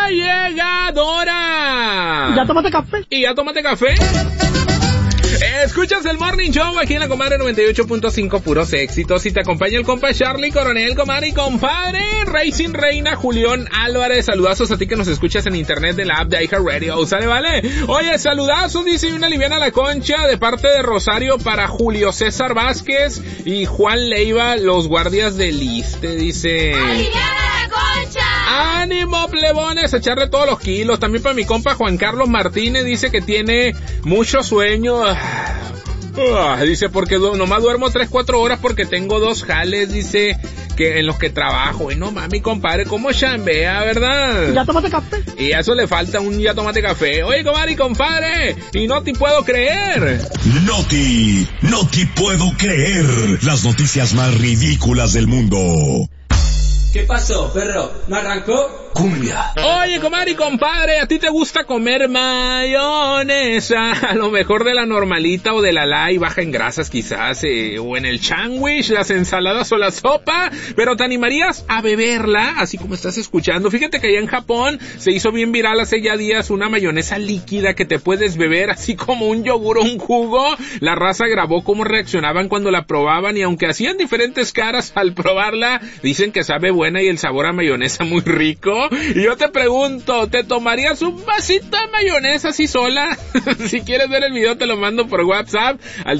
ha llegado hora. ¿Ya tomaste café? ¿Y ya tomaste café? Escuchas el Morning Show aquí en la Comadre 98.5, puros éxitos, y te acompaña el compa Charlie Coronel, comadre y compadre, Racing Reina, Julián Álvarez. Saludazos a ti que nos escuchas en internet de la app de iHeartRadio, ¿sale, vale? Oye, saludazos, dice una liviana la concha de parte de Rosario para Julio César Vázquez y Juan Leiva, los guardias del Iste, dice. ¡Aliviana la concha! ¡Ánimo, plebones! Echarle todos los kilos. También para mi compa Juan Carlos Martínez, dice que tiene mucho sueño. Dice, porque nomás duermo 3-4 horas porque tengo 2 jales, dice, que en los que trabajo. Y no mami, compadre, ¿cómo chambea, verdad? ¿Ya tomaste café? Y a eso le falta un ya tomate café. Oye, comadre y compadre, y no te puedo creer. No te puedo creer. Las noticias más ridículas del mundo. ¿Qué pasó, perro? ¿No arrancó? Cumbia. Oye, comadre y compadre, ¿a ti te gusta comer mayonesa? A lo mejor de la normalita o de la light, baja en grasas quizás, o en el sándwich, las ensaladas o la sopa, pero ¿te animarías a beberla? Así como estás escuchando. Fíjate que allá en Japón se hizo bien viral hace ya días una mayonesa líquida que te puedes beber, así como un yogur o un jugo. La raza grabó cómo reaccionaban cuando la probaban y aunque hacían diferentes caras al probarla, dicen que sabe buena y el sabor a mayonesa muy rico. Y yo te pregunto, ¿te tomarías un vasito de mayonesa así sola? Si quieres ver el video te lo mando por WhatsApp al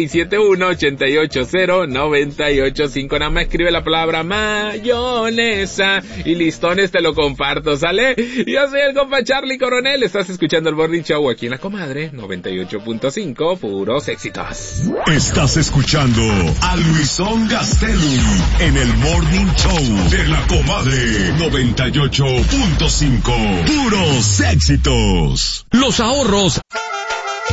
6671-880-985. Nada más escribe la palabra mayonesa y listones, te lo comparto, ¿sale? Yo soy el compa Charlie Coronel, estás escuchando el Morning Show aquí en la Comadre 98.5, puros éxitos. Estás escuchando a Luisón Gastelum en el Morning Show de la Comadre 98.5, puros éxitos. Los ahorros